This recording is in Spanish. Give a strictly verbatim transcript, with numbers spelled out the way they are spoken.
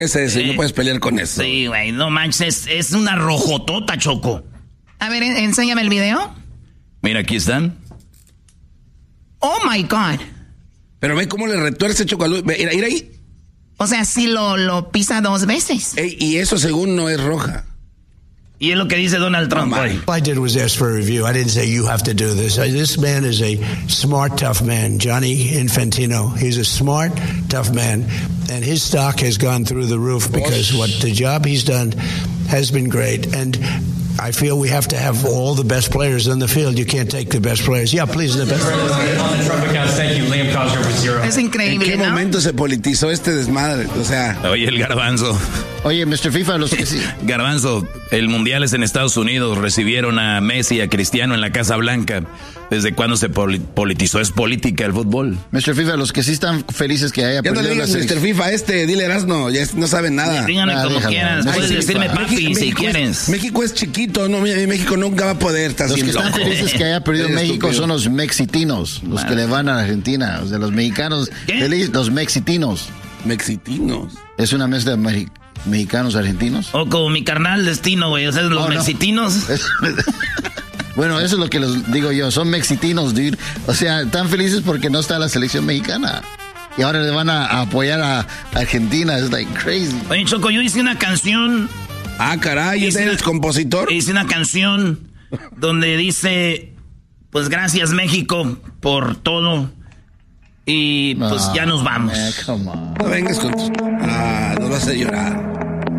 Es eso, eh, no puedes pelear con eso. Sí, güey, no manches, es, es una rojotota, Choco. A ver, enséñame el video. Mira, aquí están. Oh, my God. Pero ve cómo le retuerce, Choco. Mira, mira ahí. O sea, sí lo, lo pisa dos veces. Ey, y eso según no es roja. Y es lo que dice Donald Trump. All I did was ask for a review. I didn't say you have to do this. I, this man is a smart, tough man. Johnny Infantino. He's a smart, tough man. And his stock has gone through the roof because what the job he's done has been great. And I feel we have to have all the best players on the field. You can't take the best players. Yeah, please, the best. Es increíble, ¿En qué ¿no? momento se politizó este desmadre? O sea... Oye, el garbanzo. Oye, mister FIFA, los que sí. Garbanzo, el Mundial es en Estados Unidos. Recibieron a Messi y a Cristiano en la Casa Blanca. ¿Desde cuándo se politizó? Es política el fútbol. mister FIFA, los que sí están felices que haya ya perdido no le digas la mister FIFA, este, dile Erasno, ya no saben nada. Díganle Ah, como déjalo. quieras. México, Puedes decirme México, papi México, si México quieres. Es, México es chiquito, no, México nunca va a poder estar Los así que están loco. felices que haya perdido Es México estúpido. son los mexitinos, los que le van a Argentina. O sea, los mexicanos, ¿Qué? feliz, los mexitinos. Mexitinos. Es una mezcla de me- mexicanos argentinos. O como mi carnal destino, güey. O sea, los Oh, no. mexitinos. Es- bueno, eso es lo que los digo yo, son mexitinos, dude. O sea, están felices porque no está la selección mexicana. Y ahora le van a, a apoyar a Argentina, es like crazy. Oye, Choco, yo hice una canción. Ah, caray, ¿es Hice el una- compositor? Hice una canción donde dice, pues gracias México por todo. Y pues Ah, ya nos vamos. man, come on. No vengas con tus... Ah, nos vas a llorar.